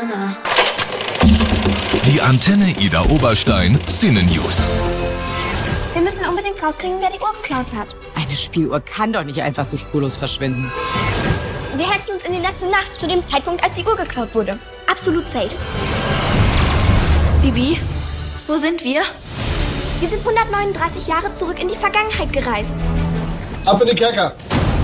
Die Antenne Ida Oberstein Cine News. Wir müssen unbedingt rauskriegen, wer die Uhr geklaut hat. Eine Spieluhr kann doch nicht einfach so spurlos verschwinden. Wir hetzen uns in die letzte Nacht, zu dem Zeitpunkt, als die Uhr geklaut wurde. Absolut safe. Bibi, wo sind wir? Wir sind 139 Jahre zurück in die Vergangenheit gereist. Ab in den Kerker!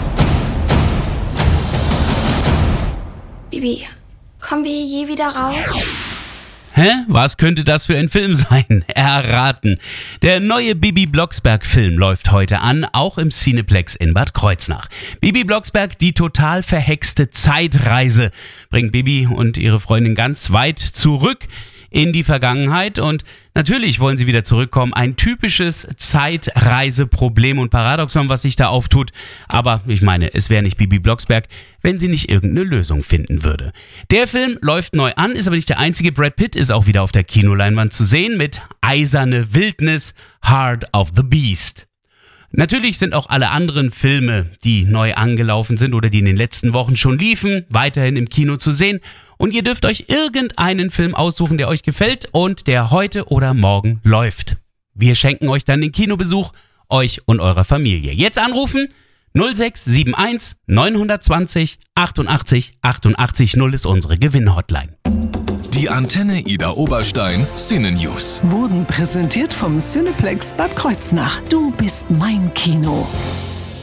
Bibi, kommen wir hier je wieder raus? Hä? Was könnte das für ein Film sein? Erraten. Der neue Bibi Blocksberg-Film läuft heute an, auch im Cineplex in Bad Kreuznach. Bibi Blocksberg, die total verhexte Zeitreise, bringt Bibi und ihre Freundin ganz weit zurück in die Vergangenheit und natürlich wollen sie wieder zurückkommen. Ein typisches Zeitreiseproblem und Paradoxon, was sich da auftut. Aber ich meine, es wäre nicht Bibi Blocksberg, wenn sie nicht irgendeine Lösung finden würde. Der Film läuft neu an, ist aber nicht der einzige. Brad Pitt ist auch wieder auf der Kinoleinwand zu sehen mit Eiserne Wildnis, Heart of the Beast. Natürlich sind auch alle anderen Filme, die neu angelaufen sind oder die in den letzten Wochen schon liefen, weiterhin im Kino zu sehen. Und ihr dürft euch irgendeinen Film aussuchen, der euch gefällt und der heute oder morgen läuft. Wir schenken euch dann den Kinobesuch, euch und eurer Familie. Jetzt anrufen 0671 920 88 88 0 ist unsere Gewinnhotline. Die Antenne Ida Oberstein Cine News. Wurden präsentiert vom Cineplex Bad Kreuznach. Du bist mein Kino.